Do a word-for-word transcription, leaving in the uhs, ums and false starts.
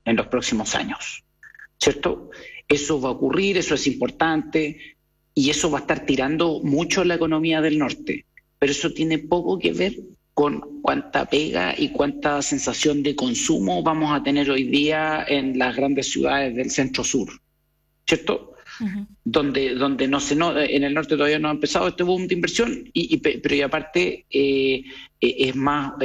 en los próximos años, ¿cierto? Eso va a ocurrir, eso es importante y eso va a estar tirando mucho la economía del norte, pero eso tiene poco que ver con cuánta pega y cuánta sensación de consumo vamos a tener hoy día en las grandes ciudades del centro-sur, ¿cierto? Ujú. Donde, donde no se no, en el norte todavía no ha empezado este boom de inversión, y, y, pero y aparte eh, es más